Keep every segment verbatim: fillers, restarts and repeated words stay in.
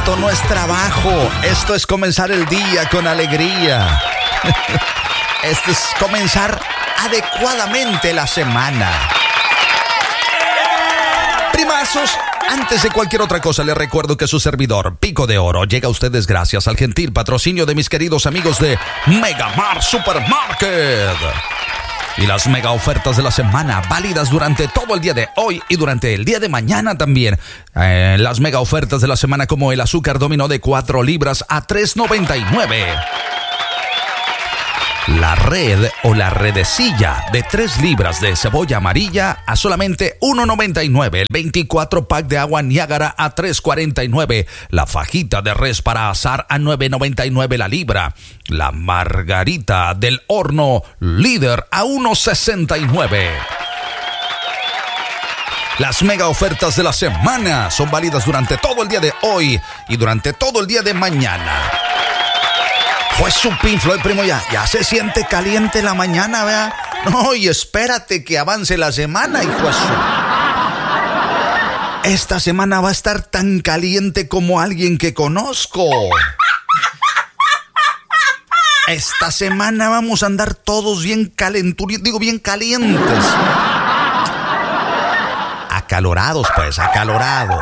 Esto no es trabajo, esto es comenzar el día con alegría. Esto es comenzar adecuadamente la semana. Primazos, antes de cualquier otra cosa, les recuerdo que su servidor, Pico de Oro, llega a ustedes gracias al gentil patrocinio de mis queridos amigos de Megamart Supermarket. Y las mega ofertas de la semana, válidas durante todo el día de hoy y durante el día de mañana también. Eh, las mega ofertas de la semana, como el azúcar dominó de cuatro libras a tres noventa y nueve. La red o la redecilla de tres libras de cebolla amarilla a solamente uno noventa y nueve. El veinticuatro pack de agua Niágara a tres cuarenta y nueve. La fajita de res para asar a nueve noventa y nueve la libra. La margarita del horno líder a uno sesenta y nueve. Las mega ofertas de la semana son válidas durante todo el día de hoy y durante todo el día de mañana. Pues su pinflo, el primo, ya, ya se siente caliente la mañana, ¿verdad? No, y espérate que avance la semana, hijo de su... Esta semana va a estar tan caliente como alguien que conozco. Esta semana vamos a andar todos bien calenturientos, digo bien calientes. Acalorados, pues, acalorados.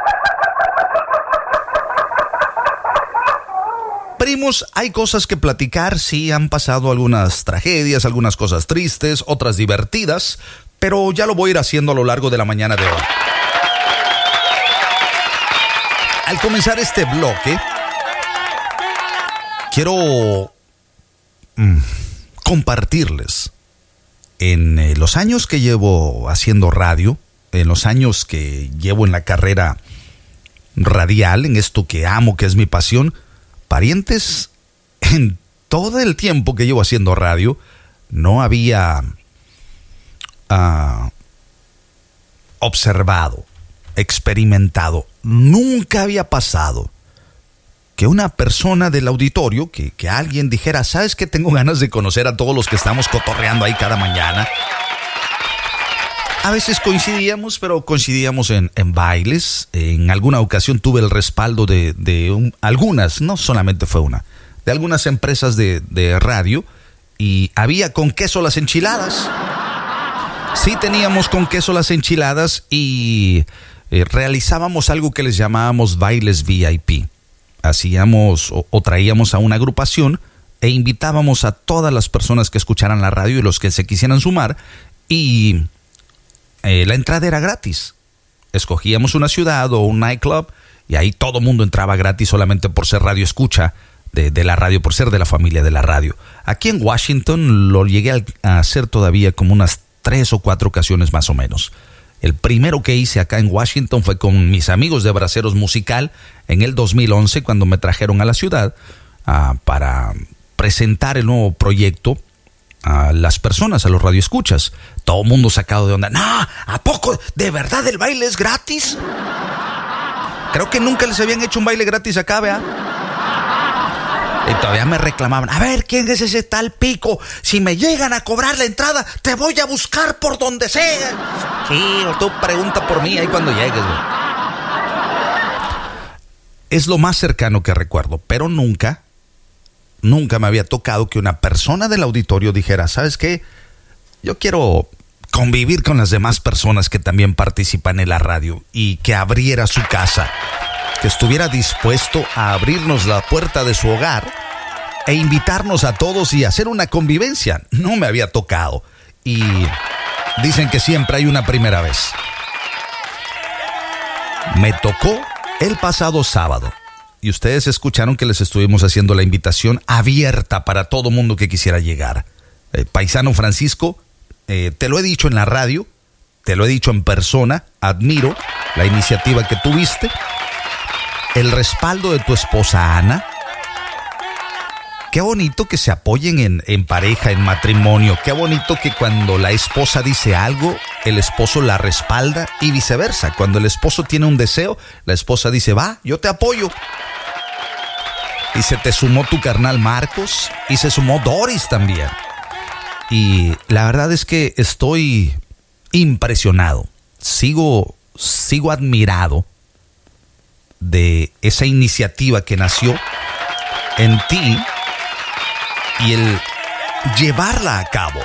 Primos, hay cosas que platicar, sí, han pasado algunas tragedias, algunas cosas tristes, otras divertidas, pero ya lo voy a ir haciendo a lo largo de la mañana de hoy. Al comenzar este bloque, quiero mm, compartirles en eh, los años que llevo haciendo radio, en los años que llevo en la carrera radial, en esto que amo, que es mi pasión, parientes, en todo el tiempo que llevo haciendo radio, no había uh, observado, experimentado, nunca había pasado que una persona del auditorio, que, que alguien dijera, ¿sabes qué? Tengo ganas de conocer a todos los que estamos cotorreando ahí cada mañana. A veces coincidíamos, pero coincidíamos en, en bailes. En alguna ocasión tuve el respaldo de, de un, algunas, no solamente fue una, de algunas empresas de, de radio, y había con queso las enchiladas. Sí teníamos con queso las enchiladas y eh, realizábamos algo que les llamábamos bailes V I P. Hacíamos o, o traíamos a una agrupación e invitábamos a todas las personas que escucharan la radio y los que se quisieran sumar, y Eh, la entrada era gratis. Escogíamos una ciudad o un nightclub y ahí todo mundo entraba gratis solamente por ser radio escucha de, de la radio, por ser de la familia de la radio. Aquí en Washington lo llegué a hacer todavía como unas tres o cuatro ocasiones más o menos. El primero que hice acá en Washington fue con mis amigos de Braceros Musical en el dos mil once, cuando me trajeron a la ciudad uh, para presentar el nuevo proyecto a las personas, a los radioescuchas. Todo el mundo sacado de onda. No, ¿a poco de verdad el baile es gratis? Creo que nunca les habían hecho un baile gratis acá, ¿vea? Y todavía me reclamaban, a ver, ¿quién es ese tal Pico? Si me llegan a cobrar la entrada, te voy a buscar por donde sea. Sí, tú pregunta por mí ahí cuando llegues, güey. Es lo más cercano que recuerdo, pero nunca Nunca me había tocado que una persona del auditorio dijera, ¿sabes qué? Yo quiero convivir con las demás personas que también participan en la radio, y que abriera su casa, que estuviera dispuesto a abrirnos la puerta de su hogar e invitarnos a todos y hacer una convivencia. No me había tocado. Y dicen que siempre hay una primera vez. Me tocó el pasado sábado. Y ustedes escucharon que les estuvimos haciendo la invitación abierta para todo mundo que quisiera llegar. Eh, paisano Francisco, eh, te lo he dicho en la radio, te lo he dicho en persona, admiro la iniciativa que tuviste, el respaldo de tu esposa Ana. Qué bonito que se apoyen en, en pareja, en matrimonio. Qué bonito que cuando la esposa dice algo, el esposo la respalda, y viceversa. Cuando el esposo tiene un deseo, la esposa dice, va, yo te apoyo. Y se te sumó tu carnal Marcos, y se sumó Doris también. Y la verdad es que estoy impresionado. Sigo, sigo admirado de esa iniciativa que nació en ti y el llevarla a cabo.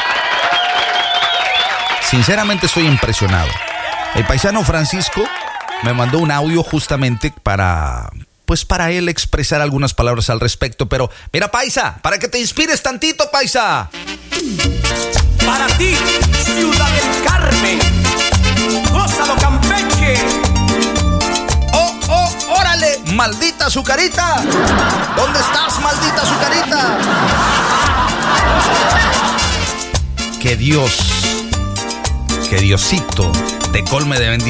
Sinceramente estoy impresionado. El paisano Francisco me mandó un audio justamente para, pues para él expresar algunas palabras al respecto. Pero mira, paisa, para que te inspires tantito, paisa. Para ti, Ciudad del Carmen, gózalo, Campeche. Oh, oh, órale, maldita azucarita. ¿Dónde estás, maldita azucarita? Que Dios, que Diosito te colme de bendiciones.